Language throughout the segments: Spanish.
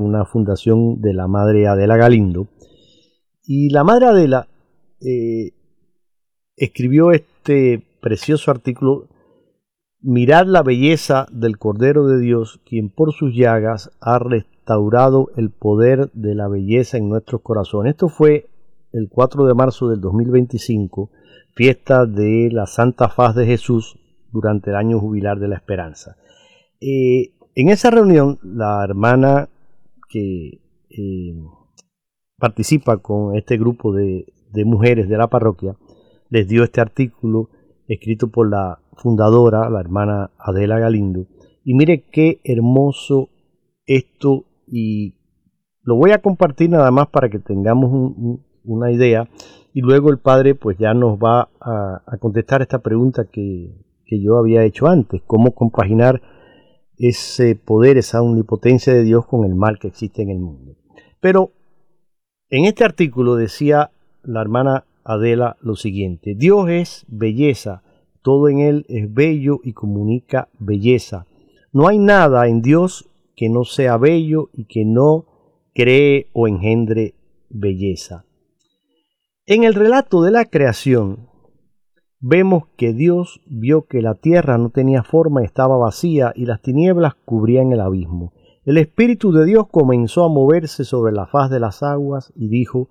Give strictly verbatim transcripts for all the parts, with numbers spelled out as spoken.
una fundación de la madre Adela Galindo. Y la madre Adela eh, escribió este precioso artículo: mirad la belleza del Cordero de Dios, quien por sus llagas ha restaurado el poder de la belleza en nuestros corazones. Esto fue el cuatro de marzo del dos mil veinticinco, fiesta de la Santa Faz de Jesús durante el año jubilar de la Esperanza. Eh, en esa reunión, la hermana que eh, participa con este grupo de, de mujeres de la parroquia les dio este artículo escrito por la fundadora, la hermana Adela Galindo. Y mire qué hermoso esto, y lo voy a compartir nada más para que tengamos un, un, una idea, y luego el padre pues ya nos va a, a contestar esta pregunta que, que yo había hecho antes: cómo compaginar ese poder, esa omnipotencia de Dios con el mal que existe en el mundo. Pero en este artículo decía la hermana Adela lo siguiente: Dios es belleza, todo en él es bello y comunica belleza. No hay nada en Dios que no sea bello y que no cree o engendre belleza. En el relato de la creación vemos que Dios vio que la tierra no tenía forma, estaba vacía y las tinieblas cubrían el abismo. El Espíritu de Dios comenzó a moverse sobre la faz de las aguas y dijo,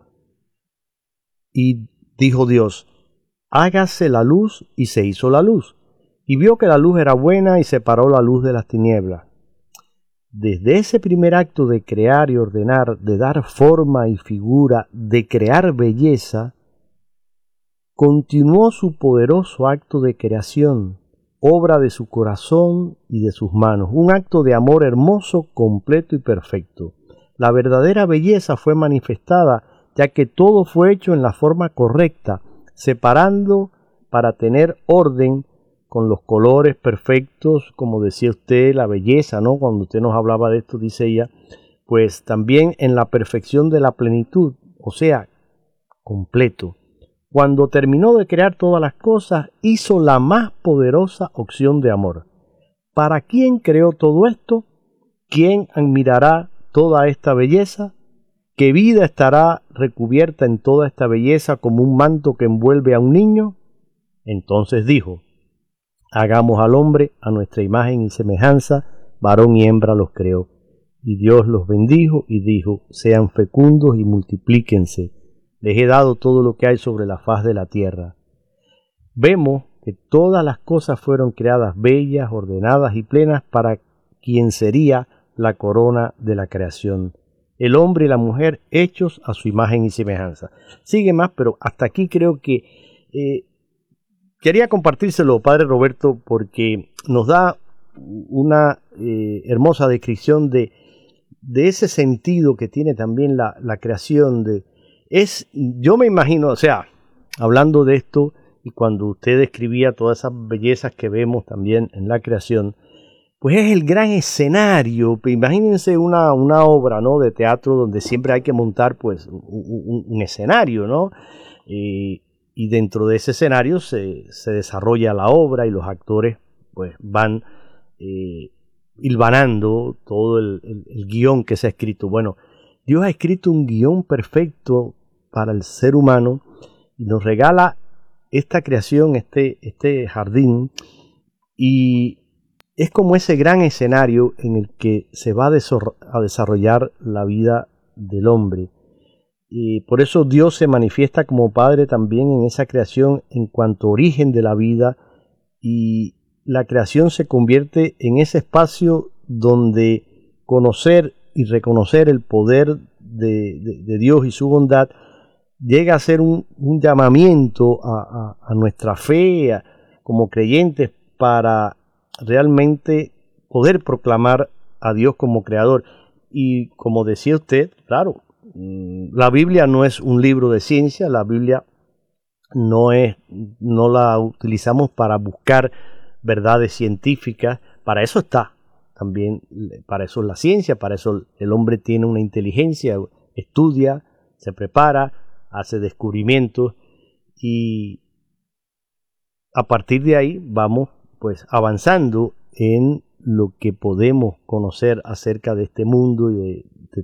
y dijo Dios: hágase la luz, y se hizo la luz. Y vio que la luz era buena y separó la luz de las tinieblas. Desde ese primer acto de crear y ordenar, de dar forma y figura, de crear belleza, continuó su poderoso acto de creación, obra de su corazón y de sus manos, un acto de amor hermoso, completo y perfecto. La verdadera belleza fue manifestada, ya que todo fue hecho en la forma correcta, separando para tener orden, con los colores perfectos, como decía usted, la belleza, ¿no? Cuando usted nos hablaba de esto, dice ella, pues también en la perfección de la plenitud, o sea, completo. Cuando terminó de crear todas las cosas, hizo la más poderosa opción de amor. ¿Para quién creó todo esto? ¿Quién admirará toda esta belleza? ¿Qué vida estará recubierta en toda esta belleza como un manto que envuelve a un niño? Entonces dijo: hagamos al hombre a nuestra imagen y semejanza, varón y hembra los creó. Y Dios los bendijo y dijo: sean fecundos y multiplíquense. Les he dado todo lo que hay sobre la faz de la tierra. Vemos que todas las cosas fueron creadas bellas, ordenadas y plenas para quien sería la corona de la creación. El hombre y la mujer hechos a su imagen y semejanza. Sigue más, pero hasta aquí creo que eh, quería compartírselo, padre Roberto, porque nos da una eh, hermosa descripción de, de ese sentido que tiene también la, la creación. De, es, yo me imagino, o sea, hablando de esto, y cuando usted describía todas esas bellezas que vemos también en la creación, pues es el gran escenario. Imagínense una, una obra, ¿no?, de teatro donde siempre hay que montar pues un, un, un escenario, ¿no? Eh, y dentro de ese escenario se, se desarrolla la obra y los actores pues van eh, hilvanando todo el, el, el guión que se ha escrito. Bueno, Dios ha escrito un guión perfecto para el ser humano y nos regala esta creación, este, este jardín, y es como ese gran escenario en el que se va a desarrollar la vida del hombre. Y por eso Dios se manifiesta como Padre también en esa creación en cuanto origen de la vida, y la creación se convierte en ese espacio donde conocer y reconocer el poder de, de, de Dios y su bondad llega a ser un, un llamamiento a, a, a nuestra fe a, como creyentes, para realmente poder proclamar a Dios como creador. Y como decía usted, claro, la Biblia no es un libro de ciencia, la Biblia no es, no la utilizamos para buscar verdades científicas. Para eso está también, para eso es la ciencia, para eso el hombre tiene una inteligencia, estudia, se prepara, hace descubrimientos, y a partir de ahí vamos pues avanzando en lo que podemos conocer acerca de este mundo y de, de